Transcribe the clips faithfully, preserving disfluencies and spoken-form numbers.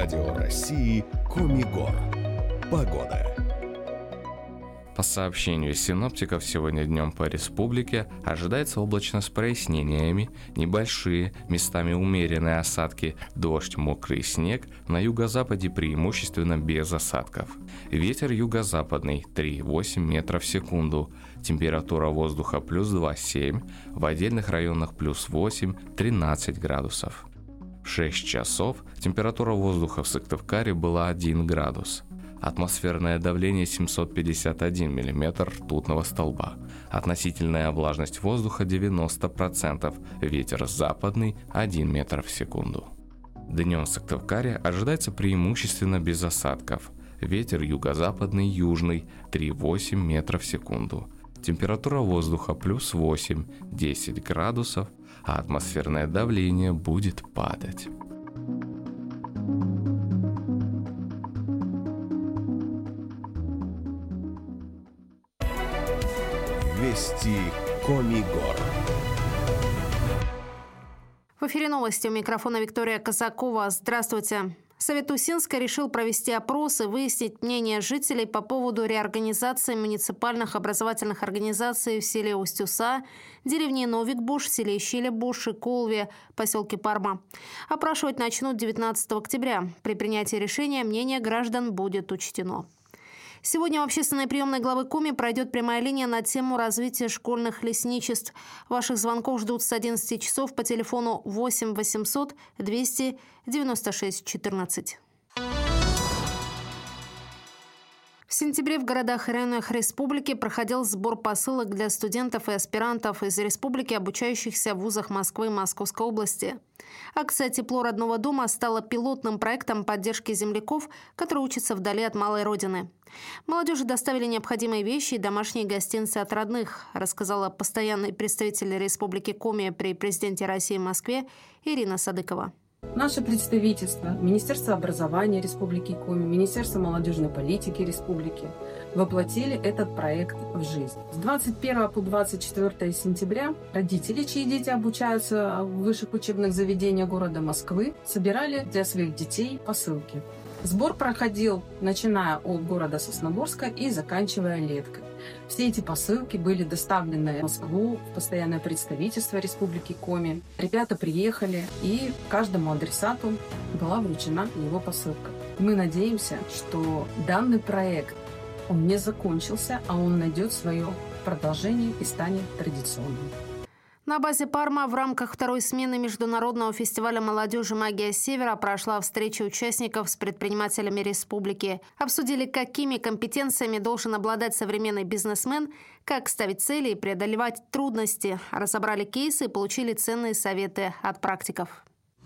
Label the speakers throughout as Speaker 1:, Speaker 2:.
Speaker 1: Радио России Коми-Гор. Погода.
Speaker 2: По сообщению синоптиков, сегодня днем по республике ожидается облачно с прояснениями, небольшие, местами умеренные осадки, дождь, мокрый снег, на юго-западе преимущественно без осадков. Ветер юго-западный три-восемь метров в секунду, температура воздуха плюс два-семь, в отдельных районах плюс восемь-тринадцать градусов. В шесть часов температура воздуха в Сыктывкаре была один градус. Атмосферное давление семьсот пятьдесят один миллиметр ртутного столба. Относительная влажность воздуха девяносто процентов. Ветер западный один метр в секунду. Днем в Сыктывкаре ожидается преимущественно без осадков. Ветер юго-западный южный три-восемь метров в секунду. Температура воздуха плюс восемь-десять градусов, а атмосферное давление будет падать.
Speaker 1: Вести Коми-Гор.
Speaker 3: В эфире новости. У микрофона Виктория Казакова. Здравствуйте. Совет Усинска решил провести опрос и выяснить мнение жителей по поводу реорганизации муниципальных образовательных организаций в селе Усть-Уса, деревне Новик-Буш, селе Щеля-Буш и Колве, поселке Парма. Опрашивать начнут девятнадцатого октября. При принятии решения мнение граждан будет учтено. Сегодня в общественной приемной главы Коми пройдет прямая линия на тему развития школьных лесничеств. Ваших звонков ждут с одиннадцати часов по телефону восемь восемьсот двести девяносто шесть четырнадцать. В сентябре в городах и районах республики проходил сбор посылок для студентов и аспирантов из республики, обучающихся в вузах Москвы и Московской области. Акция «Тепло родного дома» стала пилотным проектом поддержки земляков, которые учатся вдали от малой родины. Молодежи доставили необходимые вещи и домашние гостинцы от родных, рассказала постоянный представитель Республики Коми при президенте России в Москве Ирина Садыкова.
Speaker 4: Наше представительство, Министерство образования Республики Коми, Министерство молодежной политики Республики воплотили этот проект в жизнь. С двадцать первого по двадцать четвёртое сентября родители, чьи дети обучаются в высших учебных заведениях города Москвы, собирали для своих детей посылки. Сбор проходил, начиная от города Сосногорска и заканчивая Леткой. Все эти посылки были доставлены в Москву, в постоянное представительство Республики Коми. Ребята приехали, и каждому адресату была вручена его посылка. Мы надеемся, что данный проект, он не закончился, а он найдет свое продолжение и станет традиционным.
Speaker 3: На базе Парма в рамках второй смены Международного фестиваля молодежи «Магия Севера» прошла встреча участников с предпринимателями республики. Обсудили, какими компетенциями должен обладать современный бизнесмен, как ставить цели и преодолевать трудности. Разобрали кейсы и получили ценные советы от практиков.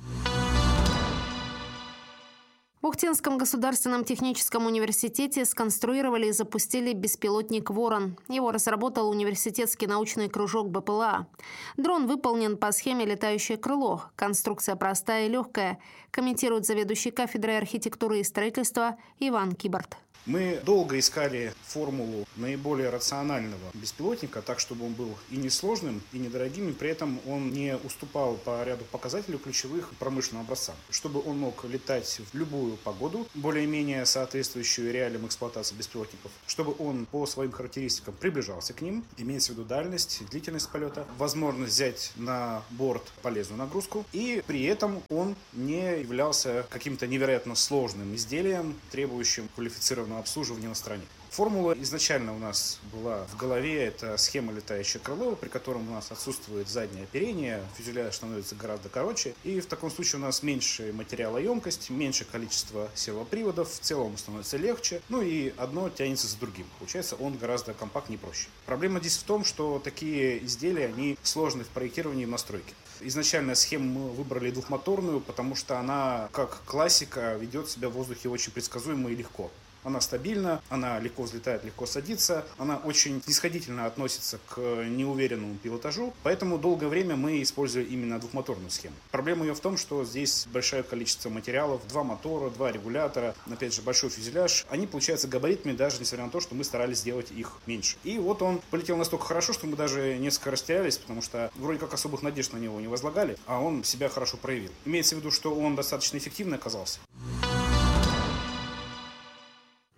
Speaker 3: В Ухтенском государственном техническом университете сконструировали и запустили беспилотник «Ворон». Его разработал университетский научный кружок бэ пэ эл а. Дрон выполнен по схеме «Летающее крыло». Конструкция простая и легкая, комментирует заведующий кафедрой архитектуры и строительства Иван Киборт.
Speaker 5: Мы долго искали формулу наиболее рационального беспилотника, так чтобы он был и несложным, и недорогим, и при этом он не уступал по ряду показателей ключевых промышленным образцам. Чтобы он мог летать в любую погоду, более-менее соответствующую реалиям эксплуатации беспилотников, чтобы он по своим характеристикам приближался к ним, имеется в виду дальность, длительность полета, возможность взять на борт полезную нагрузку, и при этом он не являлся каким-то невероятно сложным изделием, требующим квалифицированного обслуживания на стране. Формула изначально у нас была в голове, это схема «Летающее крыло», при котором у нас отсутствует заднее оперение, фюзеляж становится гораздо короче, и в таком случае у нас меньше материалоемкость, меньше количество сервоприводов, в целом становится легче, ну и одно тянется за другим. Получается, он гораздо компактнее и проще. Проблема здесь в том, что такие изделия, они сложны в проектировании и в настройке. Изначально схему мы выбрали двухмоторную, потому что она, как классика, ведет себя в воздухе очень предсказуемо и легко. Она стабильна, она легко взлетает, легко садится, она очень снисходительно относится к неуверенному пилотажу, поэтому долгое время мы использовали именно двухмоторную схему. Проблема ее в том, что здесь большое количество материалов, два мотора, два регулятора, опять же большой фюзеляж, они получаются габаритными, даже несмотря на то, что мы старались сделать их меньше. И вот он полетел настолько хорошо, что мы даже несколько растерялись, потому что вроде как особых надежд на него не возлагали, а он себя хорошо проявил. Имеется в виду, что он достаточно эффективно оказался.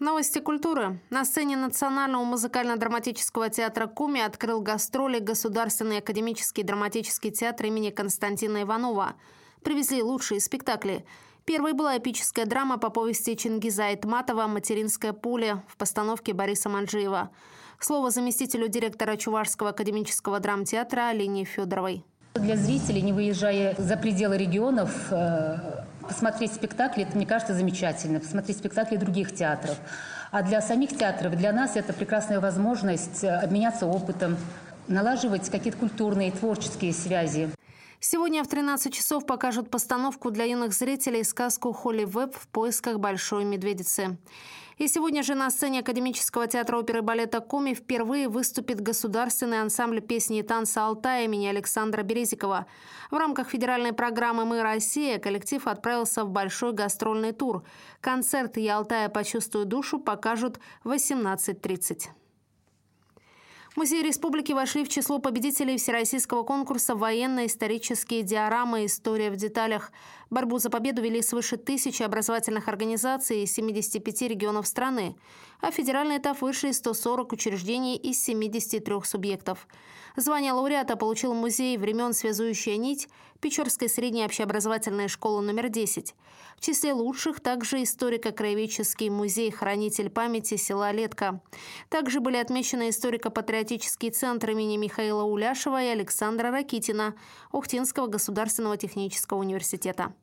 Speaker 3: Новости культуры. На сцене Национального музыкально-драматического театра Коми открыл гастроли Государственный академический драматический театр имени Константина Иванова. Привезли лучшие спектакли. Первой была эпическая драма по повести Чингиза Айтматова «Материнское поле» в постановке Бориса Манджиева. Слово заместителю директора Чувашского академического драмтеатра Алине Федоровой.
Speaker 6: Для зрителей, не выезжая за пределы регионов, посмотреть спектакли, это, мне кажется, замечательно. Посмотреть спектакли других театров. А для самих театров, для нас это прекрасная возможность обменяться опытом, налаживать какие-то культурные, творческие связи.
Speaker 3: Сегодня в тринадцать часов покажут постановку для юных зрителей сказку «Холли Веб в поисках большой медведицы». И сегодня же на сцене Академического театра оперы и балета Коми впервые выступит государственный ансамбль песни и танца «Алтай» имени Александра Березикова. В рамках федеральной программы «Мы Россия» коллектив отправился в большой гастрольный тур. Концерт «Я Алтая почувствую душу» покажут в восемнадцать тридцать. Музеи республики вошли в число победителей всероссийского конкурса «Военно-исторические диорамы. История в деталях». Борьбу за победу вели свыше тысячи образовательных организаций из семидесяти пяти регионов страны, а в федеральный этап вышли сто сорок учреждений из семидесяти трёх субъектов. Звание лауреата получил музей времен «Связующая нить» Печорской средней общеобразовательной школы номер десять. В числе лучших также историко-краеведческий музей «Хранитель памяти» села Летка. Также были отмечены историко-патриотический центр имени Михаила Уляшева и Александра Ракитина Охтинского государственного технического университета.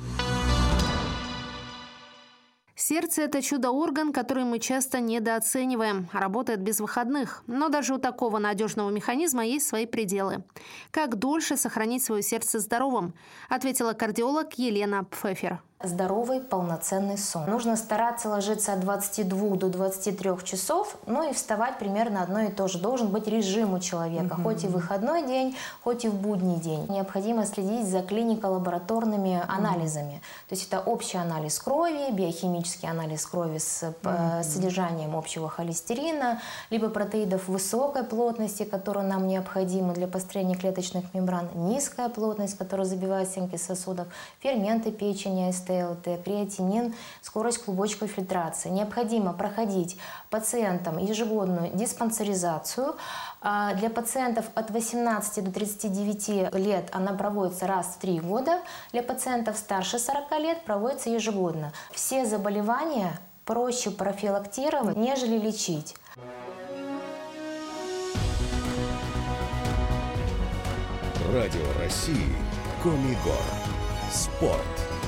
Speaker 3: Сердце – это чудо-орган, который мы часто недооцениваем. Работает без выходных. Но даже у такого надежного механизма есть свои пределы. Как дольше сохранить свое сердце здоровым? Ответила кардиолог Елена Пфефер.
Speaker 7: Здоровый, полноценный сон. Нужно стараться ложиться от двадцати двух до двадцати трёх часов, ну и вставать примерно одно и то же. Должен быть режим у человека, mm-hmm. хоть и в выходной день, хоть и в будний день. Необходимо следить за клинико-лабораторными mm-hmm. анализами. То есть это общий анализ крови, биохимический анализ крови с mm-hmm. содержанием общего холестерина, либо протеидов высокой плотности, которые нам необходимы для построения клеточных мембран, низкая плотность, которая забивает стенки сосудов, ферменты печени, ТЛТ, креатинин, скорость клубочковой фильтрации. Необходимо проходить пациентам ежегодную диспансеризацию. Для пациентов от восемнадцати до тридцати девяти лет она проводится раз в три года. Для пациентов старше сорока лет проводится ежегодно. Все заболевания проще профилактировать, нежели лечить.
Speaker 1: Радио России Комигор. Спорт.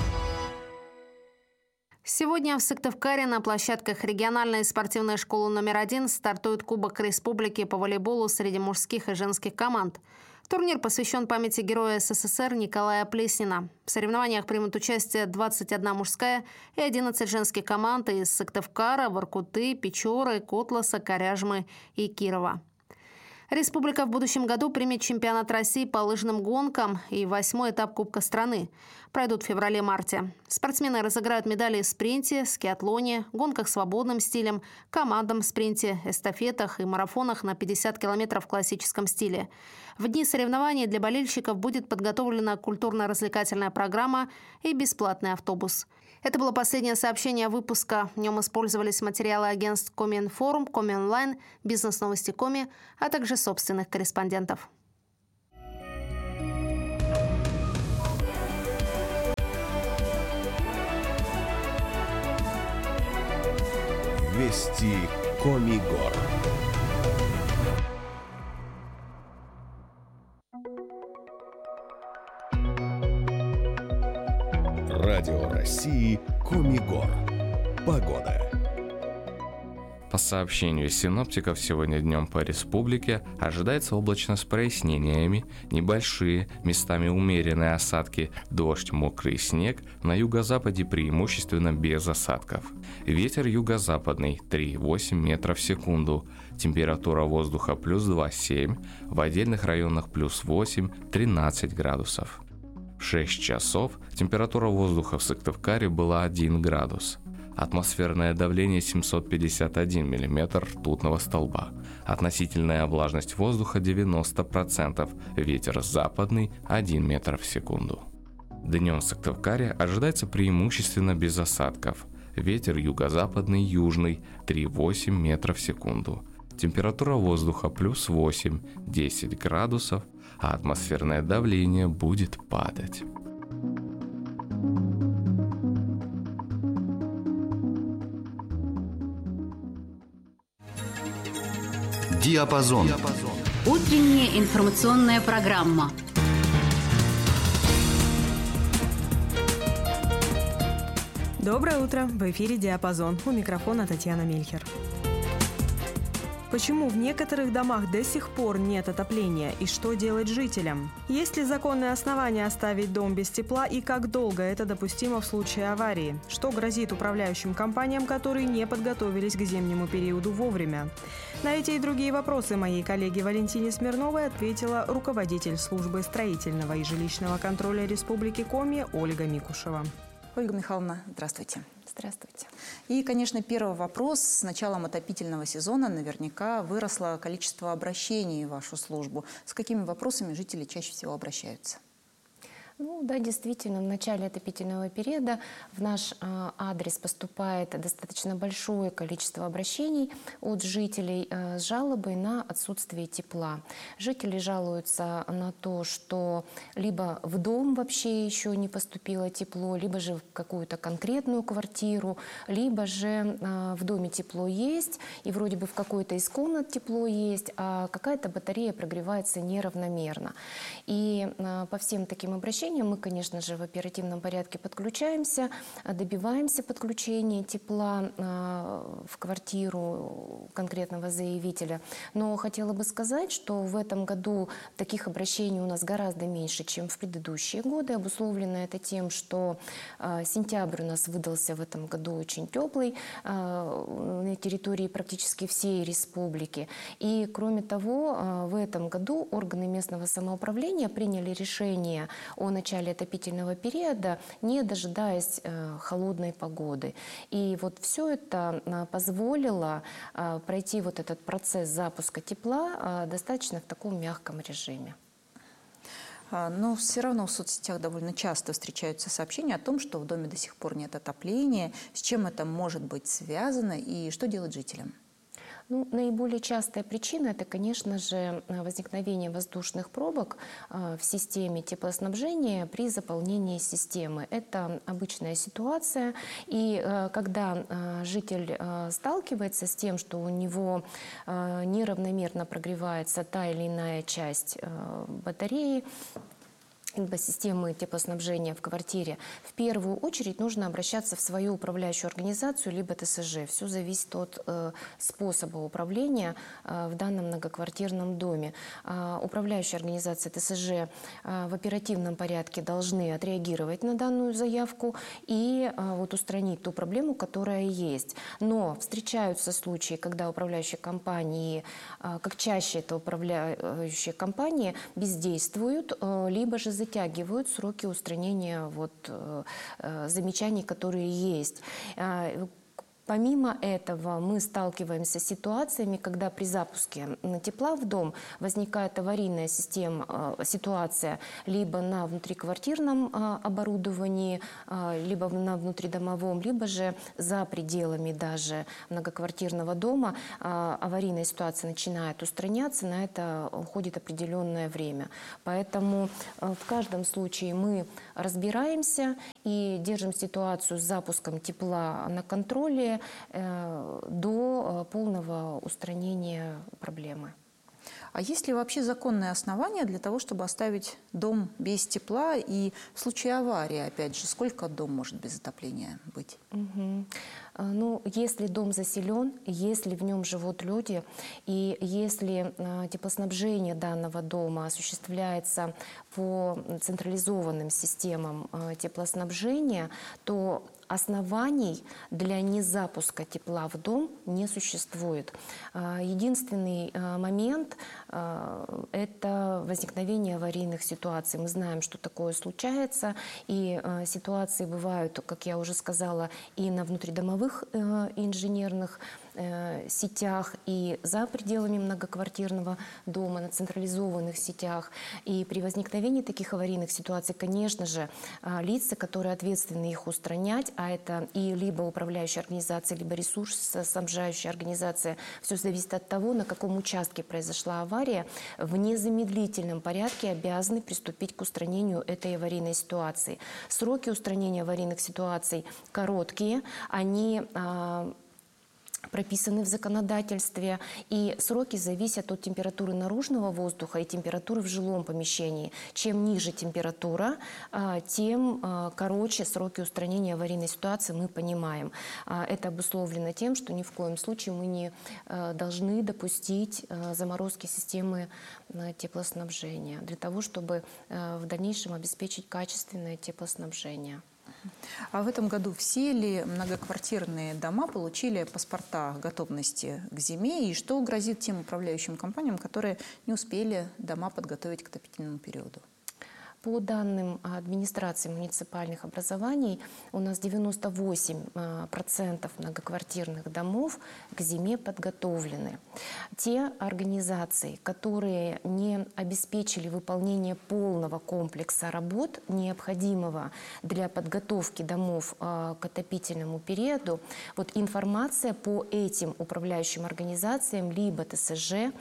Speaker 3: Сегодня в Сыктывкаре на площадках региональной спортивной школы номер один стартует Кубок Республики по волейболу среди мужских и женских команд. Турнир посвящен памяти героя СССР Николая Плеснина. В соревнованиях примут участие двадцать одна мужская и одиннадцать женских команд из Сыктывкара, Воркуты, Печоры, Котласа, Коряжмы и Кирова. Республика в будущем году примет чемпионат России по лыжным гонкам и восьмой этап Кубка страны. Пройдут в феврале-марте. Спортсмены разыграют медали в спринте, скиатлоне, гонках свободным стилем, командном спринте, эстафетах и марафонах на пятьдесят километров в классическом стиле. В дни соревнований для болельщиков будет подготовлена культурно-развлекательная программа и бесплатный автобус. Это было последнее сообщение выпуска. В нем использовались материалы агентств Коми-Информ, Коми-Онлайн, Бизнес-новости Коми, а также собственных корреспондентов.
Speaker 1: Вести Комигор. Радио России Комигор. Погода.
Speaker 2: По сообщению синоптиков, сегодня днем по республике ожидается облачно с прояснениями, небольшие, местами умеренные осадки, дождь, мокрый снег, на юго-западе преимущественно без осадков. Ветер юго-западный три целых восемь десятых метра в секунду, температура воздуха плюс два целых семь десятых, в отдельных районах плюс восемь - тринадцать градусов. В шесть часов температура воздуха в Сыктывкаре была один градус. Атмосферное давление семьсот пятьдесят один миллиметр ртутного столба. Относительная влажность воздуха девяносто процентов. Ветер западный один метр в секунду. Днем в Сыктывкаре ожидается преимущественно без осадков. Ветер юго-западный, южный три-восемь метров в секунду. Температура воздуха плюс восемь-десять градусов, а атмосферное давление будет падать.
Speaker 8: Диапазон.
Speaker 9: Утренняя информационная программа.
Speaker 10: Доброе утро! В эфире «Диапазон». У микрофона Татьяна Мельхер. Почему в некоторых домах до сих пор нет отопления и что делать жителям? Есть ли законные основания оставить дом без тепла и как долго это допустимо в случае аварии? Что грозит управляющим компаниям, которые не подготовились к зимнему периоду вовремя? На эти и другие вопросы моей коллеге Валентине Смирновой ответила руководитель службы строительного и жилищного контроля Республики Коми Ольга Микушева.
Speaker 11: Ольга Михайловна, здравствуйте.
Speaker 7: Здравствуйте.
Speaker 11: И, конечно, первый вопрос. С началом отопительного сезона наверняка выросло количество обращений в вашу службу. С какими вопросами жители чаще всего обращаются?
Speaker 7: Ну да, действительно, в начале отопительного периода в наш э, адрес поступает достаточно большое количество обращений от жителей э, с жалобой на отсутствие тепла. Жители жалуются на то, что либо в дом вообще еще не поступило тепло, либо же в какую-то конкретную квартиру, либо же э, в доме тепло есть, и вроде бы в какой-то из комнат тепло есть, а какая-то батарея прогревается неравномерно. И э, по всем таким обращениям мы, конечно же, в оперативном порядке подключаемся, добиваемся подключения тепла в квартиру конкретного заявителя. Но хотела бы сказать, что в этом году таких обращений у нас гораздо меньше, чем в предыдущие годы. Обусловлено это тем, что сентябрь у нас выдался в этом году очень теплый на территории практически всей республики. И, кроме того, в этом году органы местного самоуправления приняли решение о начале отопительного периода, не дожидаясь э, холодной погоды. И вот все это э, позволило э, пройти вот этот процесс запуска тепла э, достаточно в таком мягком режиме.
Speaker 11: Но все равно в соцсетях довольно часто встречаются сообщения о том, что в доме до сих пор нет отопления, с чем это может быть связано и что делать жителям?
Speaker 7: Ну, наиболее частая причина – это, конечно же, возникновение воздушных пробок в системе теплоснабжения при заполнении системы. Это обычная ситуация, и когда житель сталкивается с тем, что у него неравномерно прогревается та или иная часть батареи, либо системы теплоснабжения в квартире, в первую очередь нужно обращаться в свою управляющую организацию, либо ТСЖ. Все зависит от э, способа управления э, в данном многоквартирном доме. Э, управляющая организация ТСЖ э, в оперативном порядке должны отреагировать на данную заявку и э, вот устранить ту проблему, которая есть. Но встречаются случаи, когда управляющие компании, э, как чаще это управляющие компании, бездействуют, э, либо же затягивают сроки устранения вот, э, замечаний, которые есть. Помимо этого мы сталкиваемся с ситуациями, когда при запуске тепла в дом возникает аварийная система, ситуация либо на внутриквартирном оборудовании, либо на внутридомовом, либо же за пределами даже многоквартирного дома аварийная ситуация начинает устраняться, на это уходит определенное время. Поэтому в каждом случае мы разбираемся и держим ситуацию с запуском тепла на контроле до полного устранения проблемы.
Speaker 11: А есть ли вообще законные основания для того, чтобы оставить дом без тепла? И в случае аварии, опять же, сколько дом может без отопления быть?
Speaker 7: Угу. Ну, если дом заселен, если в нем живут люди, и если э, теплоснабжение данного дома осуществляется по централизованным системам э, теплоснабжения, то оснований для незапуска тепла в дом не существует. Единственный момент – это возникновение аварийных ситуаций. Мы знаем, что такое случается, и ситуации бывают, как я уже сказала, и на внутридомовых инженерных сетях и за пределами многоквартирного дома, на централизованных сетях. И при возникновении таких аварийных ситуаций, конечно же, лица, которые ответственны их устранять, а это и либо управляющая организация, либо ресурсоснабжающая организация, все зависит от того, на каком участке произошла авария, в незамедлительном порядке обязаны приступить к устранению этой аварийной ситуации. Сроки устранения аварийных ситуаций короткие, они а, прописаны в законодательстве, и сроки зависят от температуры наружного воздуха и температуры в жилом помещении. Чем ниже температура, тем короче сроки устранения аварийной ситуации, мы понимаем. Это обусловлено тем, что ни в коем случае мы не должны допустить заморозки системы теплоснабжения для того, чтобы в дальнейшем обеспечить качественное теплоснабжение.
Speaker 11: А в этом году все ли многоквартирные дома получили паспорта готовности к зиме? И что грозит тем управляющим компаниям, которые не успели дома подготовить к отопительному периоду?
Speaker 7: По данным администрации муниципальных образований, у нас девяносто восемь процентов многоквартирных домов к зиме подготовлены. Те организации, которые не обеспечили выполнение полного комплекса работ, необходимого для подготовки домов к отопительному периоду, вот информация по этим управляющим организациям, либо Тэ Эс Жэ,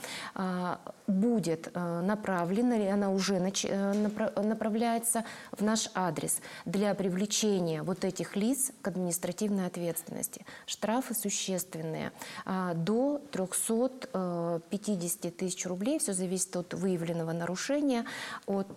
Speaker 7: будет направлена, или она уже направлена, направляется в наш адрес для привлечения вот этих лиц к административной ответственности. Штрафы существенные, до трёхсот пятидесяти тысяч рублей, все зависит от выявленного нарушения, от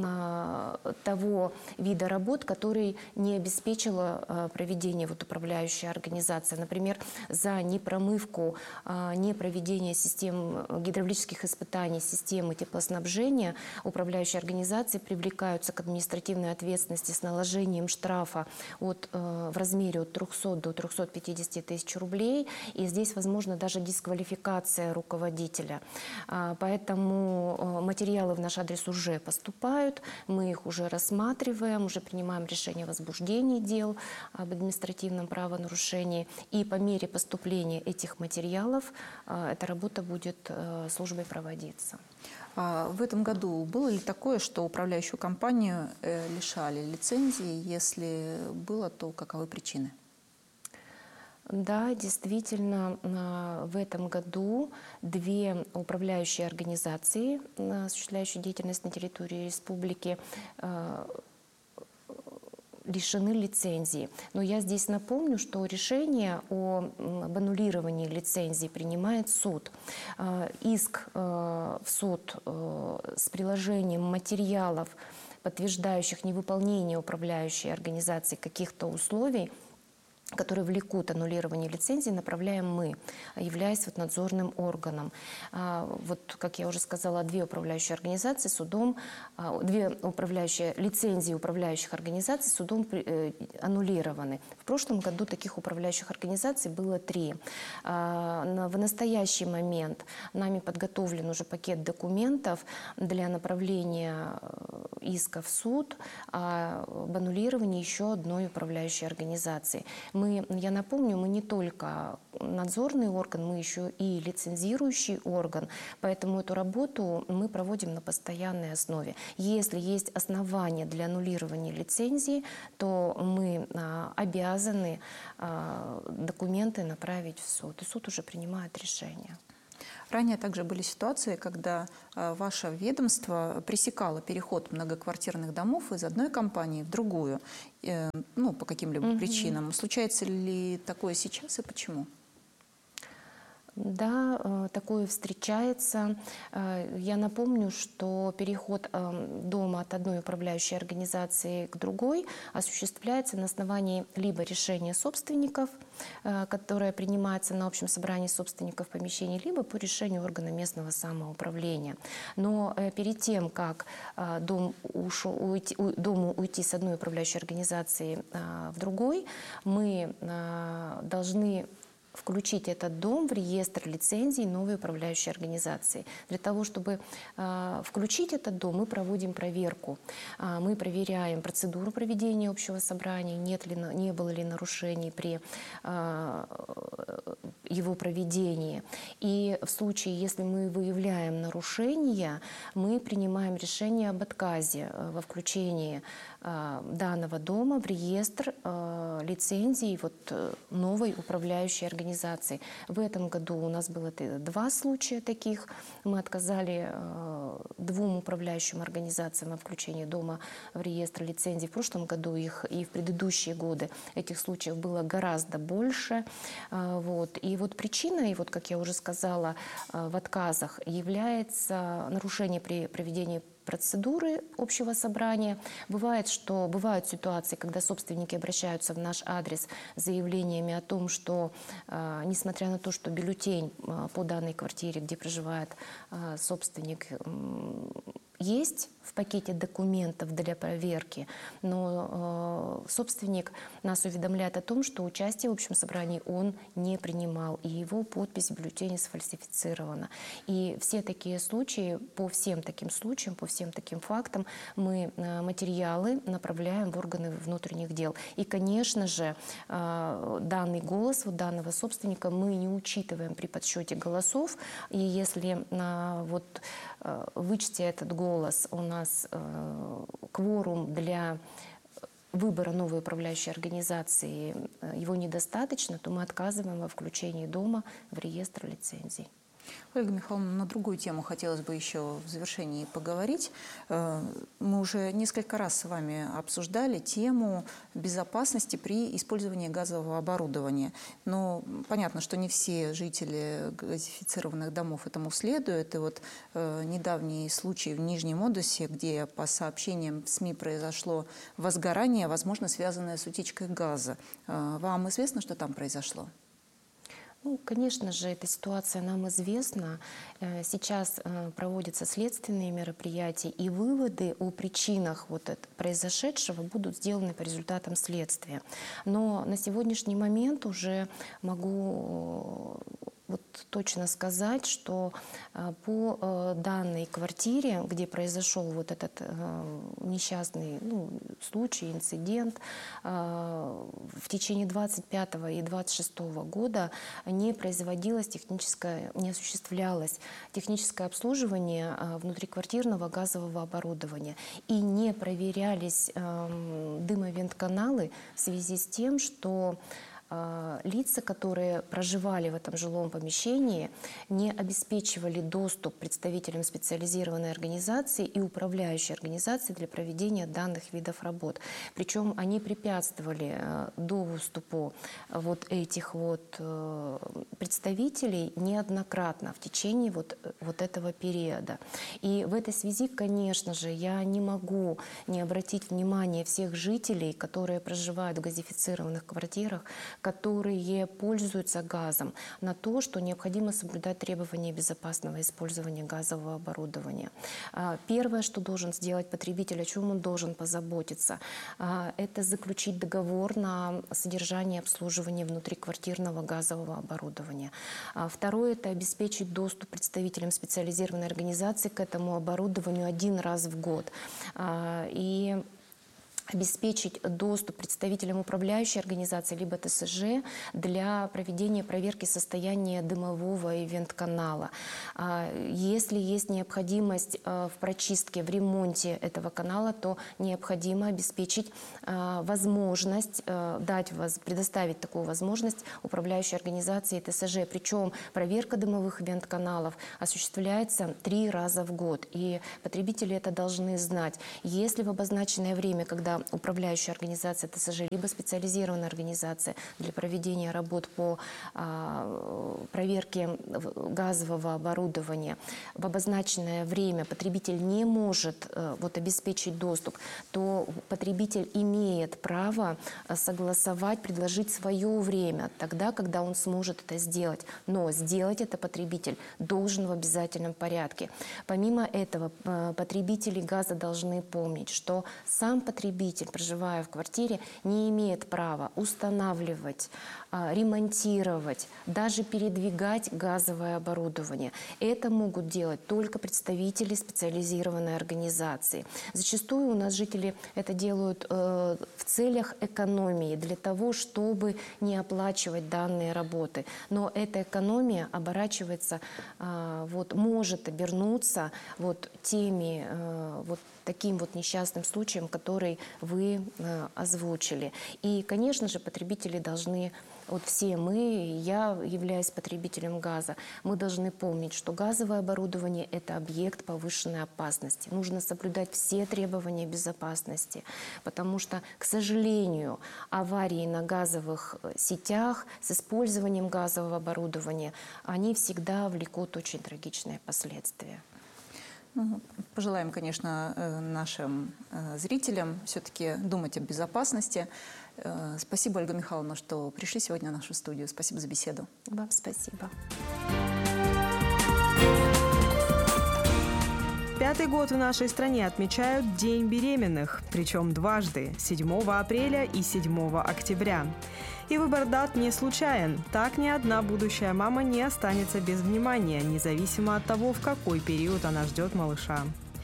Speaker 7: того вида работ, который не обеспечила проведение вот управляющая организация. Например, за непромывку, непроведение систем гидравлических испытаний системы теплоснабжения управляющей организации привлекаются к административной ответственности с наложением штрафа от, э, в размере от трёхсот до трёхсот пятидесяти тысяч рублей. И здесь возможна даже дисквалификация руководителя. А, поэтому э, материалы в наш адрес уже поступают, мы их уже рассматриваем, уже принимаем решение о возбуждении дел об административном правонарушении. И по мере поступления этих материалов э, эта работа будет э, службой проводиться.
Speaker 11: В этом году было ли такое, что управляющую компанию лишали лицензии? Если было, то каковы причины?
Speaker 7: Да, действительно, в этом году две управляющие организации, осуществляющие деятельность на территории республики, лишены лицензии. Но я здесь напомню, что решение о, об аннулировании лицензии принимает суд. Иск в суд с приложением материалов, подтверждающих невыполнение управляющей организации каких-то условий, которые влекут аннулирование лицензии, направляем мы, являясь вот надзорным органом. Вот, как я уже сказала, две управляющие организации судом, две управляющие лицензии управляющих организаций судом аннулированы. В прошлом году таких управляющих организаций было три. В настоящий момент нами подготовлен уже пакет документов для направления иска в суд об аннулировании еще одной управляющей организации. Мы, я напомню, мы не только надзорный орган, мы еще и лицензирующий орган, поэтому эту работу мы проводим на постоянной основе. Если есть основания для аннулирования лицензии, то мы а, обязаны а, документы направить в суд, и суд уже принимает решение.
Speaker 11: Ранее также были ситуации, когда э, ваше ведомство пресекало переход многоквартирных домов из одной компании в другую, э, ну, по каким-либо mm-hmm. причинам. Случается ли такое сейчас и почему?
Speaker 7: Да, такое встречается. Я напомню, что переход дома от одной управляющей организации к другой осуществляется на основании либо решения собственников, которое принимается на общем собрании собственников помещений, либо по решению органа местного самоуправления. Но перед тем, как дом ушел, уйти, дому уйти с одной управляющей организации в другой, мы должны включить этот дом в реестр лицензий новой управляющей организации. Для того, чтобы э, включить этот дом, мы проводим проверку. Э, мы проверяем процедуру проведения общего собрания, нет ли, не было ли нарушений при э, его проведении. И в случае, если мы выявляем нарушения, мы принимаем решение об отказе во включении данного дома в реестр лицензий вот новой управляющей организации. В этом году у нас было два случая таких. Мы отказали двум управляющим организациям о включении дома в реестр лицензий. В прошлом году их и в предыдущие годы этих случаев было гораздо больше. Вот. И вот причиной, вот, как я уже сказала, в отказах является нарушение при проведении процедуры общего собрания. Бывает, что бывают ситуации, когда собственники обращаются в наш адрес с заявлениями о том, что, э, несмотря на то, что бюллетень э, по данной квартире, где проживает э, собственник, э, есть в пакете документов для проверки, но э, собственник нас уведомляет о том, что участие в общем собрании он не принимал, и его подпись в бюллетене сфальсифицирована. И все такие случаи, по всем таким случаям, по всем таким фактам мы э, материалы направляем в органы внутренних дел. И, конечно же, э, данный голос вот данного собственника мы не учитываем при подсчете голосов, и если э, вот э, вычтя этот голос, у нас э, кворум для выбора новой управляющей организации, его недостаточно, то мы отказываем во включении дома в реестр лицензий.
Speaker 11: Ольга Михайловна, на другую тему хотелось бы еще в завершении поговорить. Мы уже несколько раз с вами обсуждали тему безопасности при использовании газового оборудования. Но понятно, что не все жители газифицированных домов этому следуют. И вот недавний случай в Нижнем Одессе, где по сообщениям в СМИ произошло возгорание, возможно, связанное с утечкой газа. Вам известно, что там произошло?
Speaker 7: Ну, конечно же, эта ситуация нам известна. Сейчас проводятся следственные мероприятия, и выводы о причинах вот произошедшего будут сделаны по результатам следствия. Но на сегодняшний момент уже могу вот точно сказать, что по э, данной квартире, где произошел вот этот э, несчастный ну, случай, инцидент, э, в течение двадцать пятого и двадцать шестого года не производилось техническое, не осуществлялось техническое обслуживание э, внутриквартирного газового оборудования и не проверялись э, дымовентканалы в связи с тем, что лица, которые проживали в этом жилом помещении, не обеспечивали доступ представителям специализированной организации и управляющей организации для проведения данных видов работ. Причем они препятствовали доступу вот этих вот представителей неоднократно в течение вот, вот этого периода. И в этой связи, конечно же, я не могу не обратить внимание всех жителей, которые проживают в газифицированных квартирах, которые пользуются газом, на то, что необходимо соблюдать требования безопасного использования газового оборудования. Первое, что должен сделать потребитель, о чем он должен позаботиться, это заключить договор на содержание и обслуживание внутриквартирного газового оборудования. Второе – это обеспечить доступ представителям специализированной организации к этому оборудованию один раз в год. И обеспечить доступ представителям управляющей организации либо Тэ Эс Жэ для проведения проверки состояния дымового и вентканала. Если есть необходимость в прочистке, в ремонте этого канала, то необходимо обеспечить возможность, дать, предоставить такую возможность управляющей организации Тэ Эс Жэ. Причем проверка дымовых вентканалов осуществляется три раза в год. И потребители это должны знать. Если в обозначенное время, когда управляющая организация Тэ Эс Жэ, либо специализированная организация для проведения работ по а, проверке газового оборудования, в обозначенное время потребитель не может а, вот, обеспечить доступ, то потребитель имеет право согласовать, предложить свое время, тогда, когда он сможет это сделать. Но сделать это потребитель должен в обязательном порядке. Помимо этого, потребители газа должны помнить, что сам потребитель
Speaker 12: потребитель, проживая в квартире, не имеет права устанавливать, ремонтировать, даже передвигать газовое оборудование. Это могут делать только представители специализированной организации. Зачастую у нас жители это делают э, в целях экономии, для того, чтобы не оплачивать данные работы. Но эта экономия оборачивается, э, вот, может обернуться вот теми, э, вот таким вот несчастным случаем, который вы э, озвучили. И, конечно же, потребители должны, вот все мы, я являюсь потребителем газа, мы должны помнить, что газовое оборудование – это объект повышенной опасности. Нужно соблюдать все требования безопасности, потому что, к сожалению, аварии на газовых сетях с использованием газового оборудования, они всегда влекут очень трагичные последствия.
Speaker 11: Ну, пожелаем, конечно, нашим зрителям все-таки думать о безопасности. Спасибо, Ольга Михайловна, что пришли сегодня в нашу студию. Спасибо за беседу.
Speaker 12: Вам спасибо.
Speaker 10: Пятый год в нашей стране отмечают День беременных, причем дважды – седьмого апреля и седьмого октября. И выбор дат не случайен. Так ни одна будущая мама не останется без внимания, независимо от того, в какой период она ждет малыша.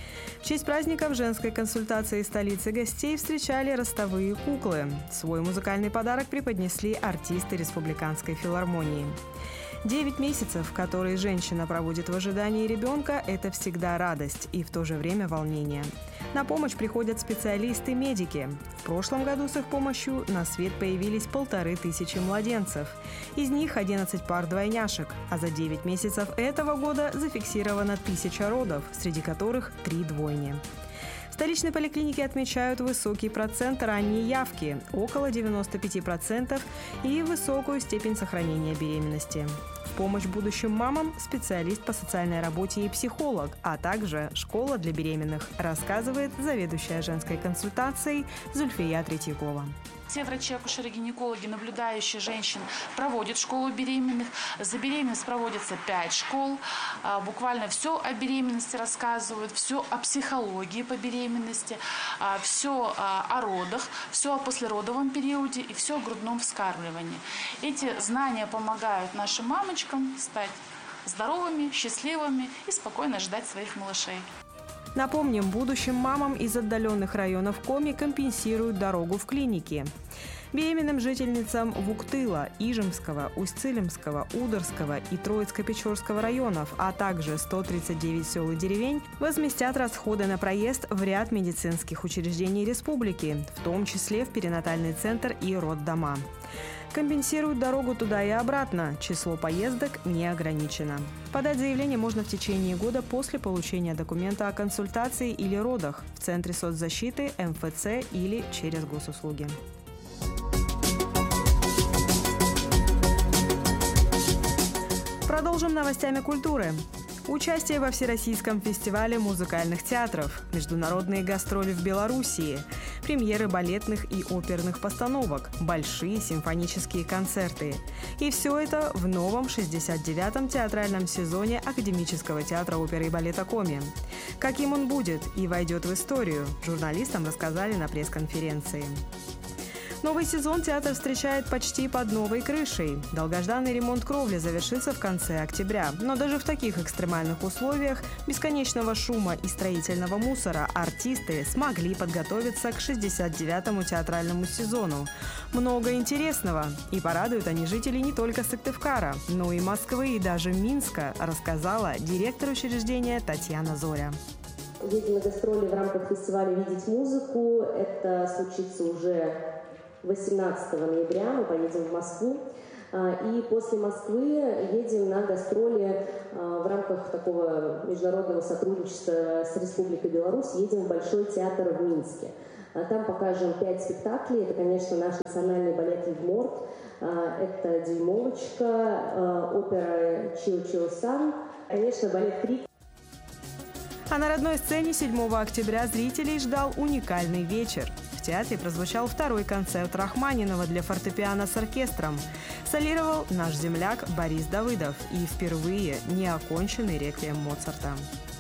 Speaker 10: В честь праздников женской консультации столицы гостей встречали ростовые куклы. Свой музыкальный подарок преподнесли артисты Республиканской филармонии. Девять месяцев, которые женщина проводит в ожидании ребенка, это всегда радость и в то же время волнение. На помощь приходят специалисты-медики. В прошлом году с их помощью на свет появились полторы тысячи младенцев. Из них одиннадцать пар двойняшек, а за девять месяцев этого года зафиксировано тысяча родов, среди которых три двойни. В столичной поликлинике отмечают высокий процент ранней явки – около девяноста пяти процентов, и высокую степень сохранения беременности. В помощь будущим мамам – специалист по социальной работе и психолог, а также школа для беременных, рассказывает заведующая женской консультацией Зульфия Третьякова.
Speaker 13: Все врачи-акушеры-гинекологи, наблюдающие женщин, проводят школу беременных. За беременность проводится пять школ. Буквально все о беременности рассказывают, все о психологии по беременности, все о родах, все о послеродовом периоде и все о грудном вскармливании. Эти знания помогают нашим мамочкам стать здоровыми, счастливыми и спокойно ждать своих малышей.
Speaker 10: Напомним, будущим мамам из отдаленных районов Коми компенсируют дорогу в клиники. Беременным жительницам Вуктыла, Ижемского, Усть-Цилимского, Ударского и Троицко-Печорского районов, а также сто тридцать девять сел и деревень возместят расходы на проезд в ряд медицинских учреждений республики, в том числе в перинатальный центр и роддома. Компенсируют дорогу туда и обратно. Число поездок не ограничено. Подать заявление можно в течение года после получения документа о консультации или родах в Центре соцзащиты, эм эф цэ или через госуслуги. Продолжим новостями культуры. Участие во Всероссийском фестивале музыкальных театров, международные гастроли в Белоруссии, премьеры балетных и оперных постановок, большие симфонические концерты. И все это в новом шестьдесят девятом театральном сезоне Академического театра оперы и балета Коми. Каким он будет и войдет в историю, журналистам рассказали на пресс-конференции. Новый сезон театр встречает почти под новой крышей. Долгожданный ремонт кровли завершится в конце октября. Но даже в таких экстремальных условиях бесконечного шума и строительного мусора артисты смогли подготовиться к шестьдесят девятому театральному сезону. Много интересного. И порадуют они жителей не только Сыктывкара, но и Москвы и даже Минска, рассказала директор учреждения Татьяна Зоря.
Speaker 14: Едем на гастроли в рамках фестиваля «Видеть музыку». Это случится уже восемнадцатого ноября, мы поедем в Москву. И после Москвы едем на гастроли в рамках такого международного сотрудничества с Республикой Беларусь. Едем в Большой театр в Минске. Там покажем пять спектаклей. Это, конечно, наш национальный балет «Лидморт», это «Дюймовочка», опера «Чио-Чио-Сан», конечно, балет «Крик».
Speaker 10: А на родной сцене седьмого октября зрителей ждал уникальный вечер. В театре прозвучал второй концерт Рахманинова для фортепиано с оркестром. Солировал наш земляк Борис Давыдов и впервые неоконченный реквием Моцарта.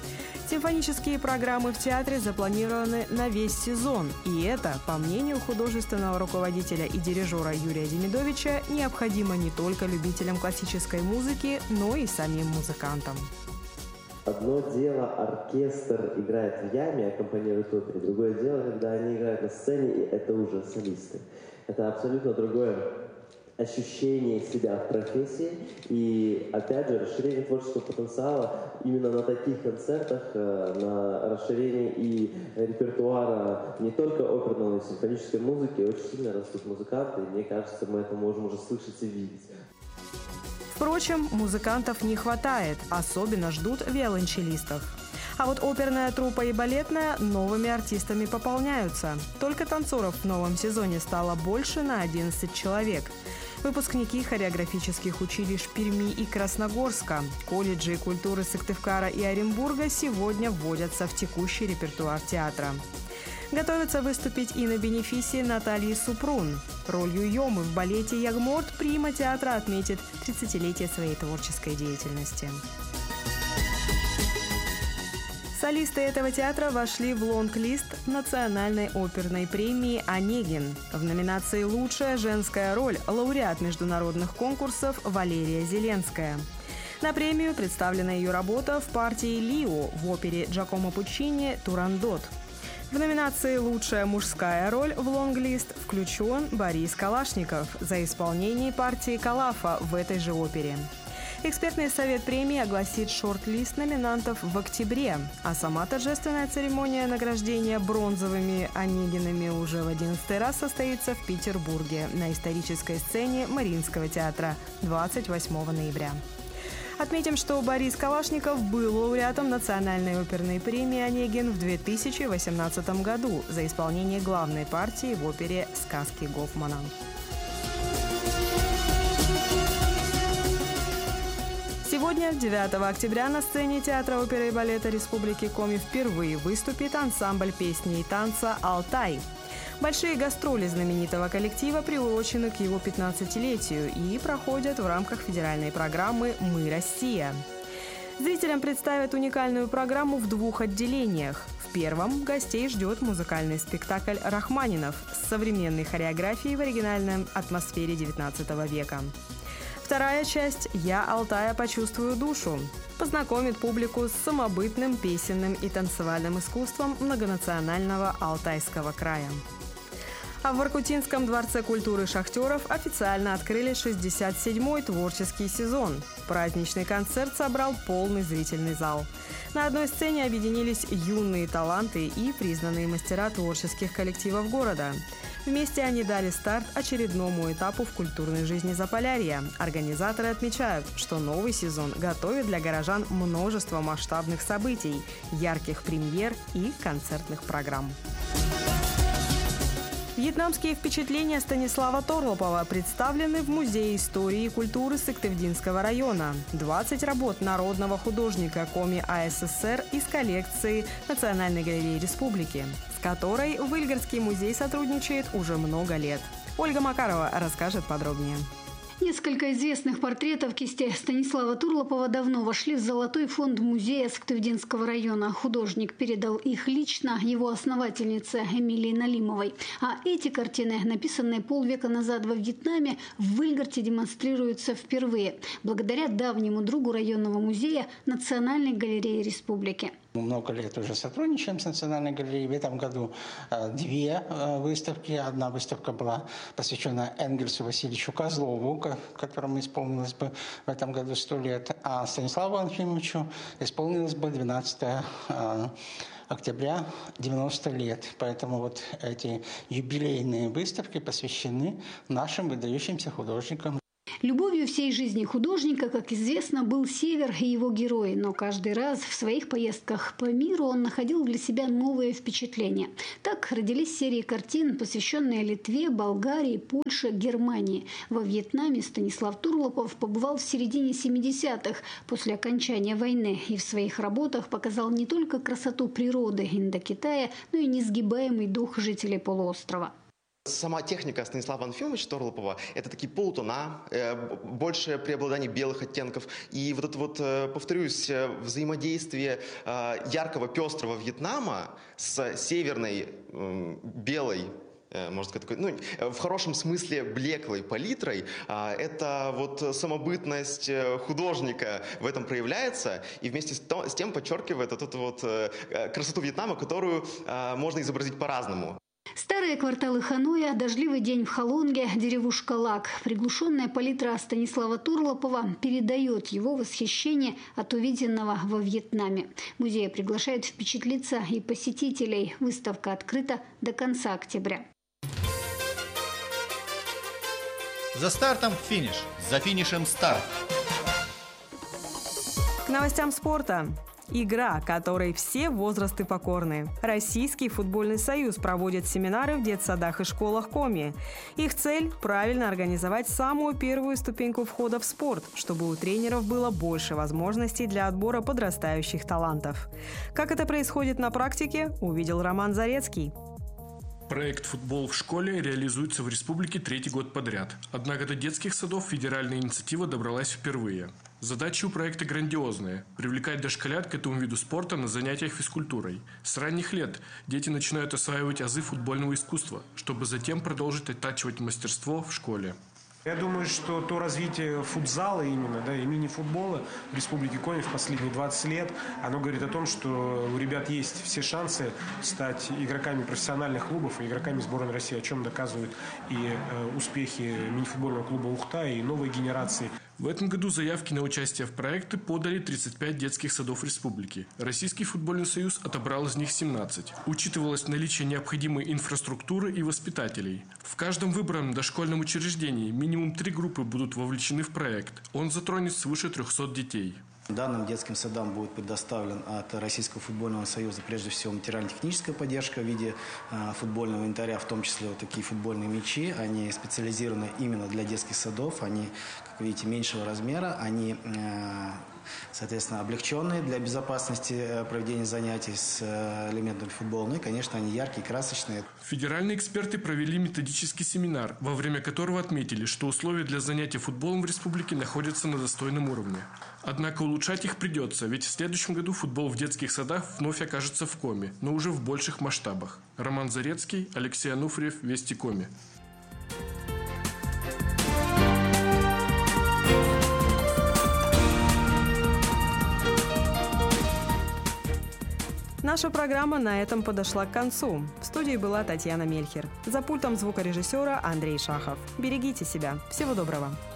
Speaker 10: Симфонические программы в театре запланированы на весь сезон. И это, по мнению художественного руководителя и дирижера Юрия Демидовича, необходимо не только любителям классической музыки, но и самим музыкантам.
Speaker 15: Одно дело, оркестр играет в яме, аккомпанирует опере. Другое дело, когда они играют на сцене, и это уже солисты. Это абсолютно другое ощущение себя в профессии и, опять же, расширение творческого потенциала именно на таких концертах, на расширение и репертуара не только оперной, но и симфонической музыки очень сильно растут музыканты, и мне кажется, мы это можем уже слышать и видеть.
Speaker 10: Впрочем, музыкантов не хватает, особенно ждут виолончелистов. А вот оперная труппа и балетная новыми артистами пополняются. Только танцоров в новом сезоне стало больше на одиннадцать человек. Выпускники хореографических училищ Перми и Красногорска, колледжей культуры Сыктывкара и Оренбурга сегодня вводятся в текущий репертуар театра. Готовится выступить и на бенефисе Натальи Супрун. Ролью Йомы в балете «Ягморт» прима театра отметит тридцатилетие своей творческой деятельности. Солисты этого театра вошли в лонг-лист национальной оперной премии «Онегин». В номинации «Лучшая женская роль» лауреат международных конкурсов Валерия Зеленская. На премию представлена ее работа в партии «Лио» в опере Джакомо Пуччини «Турандот». В номинации «Лучшая мужская роль» в лонг-лист включен Борис Калашников за исполнение партии Калафа в этой же опере. Экспертный совет премии огласит шорт-лист номинантов в октябре, а сама торжественная церемония награждения бронзовыми Онегинами уже в одиннадцатый раз состоится в Петербурге на исторической сцене Мариинского театра двадцать восьмого ноября. Отметим, что Борис Калашников был лауреатом национальной оперной премии «Онегин» в две тысячи восемнадцатом году за исполнение главной партии в опере «Сказки Гофмана». Сегодня, девятого октября, на сцене Театра оперы и балета Республики Коми впервые выступит ансамбль песни и танца «Алтай». Большие гастроли знаменитого коллектива приурочены к его пятнадцатилетию и проходят в рамках федеральной программы «Мы, Россия». Зрителям представят уникальную программу в двух отделениях. В первом гостей ждет музыкальный спектакль «Рахманинов» с современной хореографией в оригинальной атмосфере девятнадцатого века. Вторая часть «Я, Алтая, почувствую душу» познакомит публику с самобытным песенным и танцевальным искусством многонационального Алтайского края. А в Воркутинском дворце культуры шахтеров официально открыли шестьдесят седьмой творческий сезон. Праздничный концерт собрал полный зрительный зал. На одной сцене объединились юные таланты и признанные мастера творческих коллективов города. Вместе они дали старт очередному этапу в культурной жизни Заполярья. Организаторы отмечают, что новый сезон готовит для горожан множество масштабных событий, ярких премьер и концертных программ. Вьетнамские впечатления Станислава Торлопова представлены в Музее истории и культуры Сыктывдинского района. двадцать работ народного художника Коми АССР из коллекции Национальной галереи республики, с которой Выльгорский музей сотрудничает уже много лет. Ольга Макарова расскажет подробнее.
Speaker 16: Несколько известных портретов кисти Станислава Турлопова давно вошли в золотой фонд музея Сыктывдинского района. Художник передал их лично его основательнице Эмилии Налимовой. А эти картины, написанные полвека назад во Вьетнаме, в Выльгорте демонстрируются впервые, благодаря давнему другу районного музея Национальной галереи республики.
Speaker 17: Мы много лет уже сотрудничаем с Национальной галереей. В этом году две выставки. Одна выставка была посвящена Энгельсу Васильевичу Козлову, которому исполнилось бы в этом году сто лет, а Станиславу Анфимовичу исполнилось бы двенадцатого октября девяносто лет. Поэтому вот эти юбилейные выставки посвящены нашим выдающимся художникам.
Speaker 16: Любовью всей жизни художника, как известно, был Север и его герои. Но каждый раз в своих поездках по миру он находил для себя новые впечатления. Так родились серии картин, посвященные Литве, Болгарии, Польше, Германии. Во Вьетнаме Станислав Турлопов побывал в середине семидесятых, после окончания войны, и в своих работах показал не только красоту природы Индокитая, но и несгибаемый дух жителей полуострова.
Speaker 18: Сама техника Станислава Анфимовича Торлопова – это такие полутона, большее преобладание белых оттенков. И вот это вот, повторюсь, взаимодействие яркого, пестрого Вьетнама с северной белой, можно сказать, такой, ну, в хорошем смысле блеклой палитрой, это вот самобытность художника в этом проявляется, и вместе с тем подчеркивает вот эту вот красоту Вьетнама, которую можно изобразить по-разному.
Speaker 16: Старые кварталы Ханоя, дождливый день в Халонге, деревушка Лак. Приглушенная палитра Станислава Турлопова передает его восхищение от увиденного во Вьетнаме. Музей приглашает впечатлиться и посетителей. Выставка открыта до конца октября.
Speaker 8: За стартом финиш, за финишем старт.
Speaker 10: К новостям спорта. Игра, которой все возрасты покорны. Российский футбольный союз проводит семинары в детсадах и школах Коми. Их цель – правильно организовать самую первую ступеньку входа в спорт, чтобы у тренеров было больше возможностей для отбора подрастающих талантов. Как это происходит на практике, увидел Роман Зарецкий.
Speaker 19: Проект «Футбол в школе» реализуется в республике третий год подряд. Однако до детских садов федеральная инициатива добралась впервые. Задачи у проекта грандиозные – привлекать дошколят к этому виду спорта на занятиях физкультурой. С ранних лет дети начинают осваивать азы футбольного искусства, чтобы затем продолжить оттачивать мастерство в школе.
Speaker 20: Я думаю, что то развитие футзала именно, да, и мини-футбола в Республике Коми в последние двадцать лет, оно говорит о том, что у ребят есть все шансы стать игроками профессиональных клубов и игроками сборной России, о чем доказывают и э, успехи мини-футбольного клуба «Ухта» и новой генерации.
Speaker 19: В этом году заявки на участие в проекте подали тридцать пять детских садов республики. Российский футбольный союз отобрал из них семнадцать. Учитывалось наличие необходимой инфраструктуры и воспитателей. В каждом выбранном дошкольном учреждении минимум три группы будут вовлечены в проект. Он затронет свыше трехсот детей.
Speaker 21: Данным детским садам будет предоставлен от Российского футбольного союза прежде всего материально-техническая поддержка в виде э, футбольного инвентаря, в том числе вот такие футбольные мячи. Они специализированы именно для детских садов. Они, как вы видите, меньшего размера. Они, э, соответственно, облегченные для безопасности э, проведения занятий с э, элементами футбола. Ну и, конечно, они яркие, красочные.
Speaker 19: Федеральные эксперты провели методический семинар, во время которого отметили, что условия для занятий футболом в республике находятся на достойном уровне. Однако улучшать их придется, ведь в следующем году футбол в детских садах вновь окажется в Коми, но уже в больших масштабах. Роман Зарецкий, Алексей Ануфриев, Вести Коми.
Speaker 10: Наша программа на этом подошла к концу. В студии была Татьяна Мельхер. За пультом звукорежиссера Андрей Шахов. Берегите себя. Всего доброго.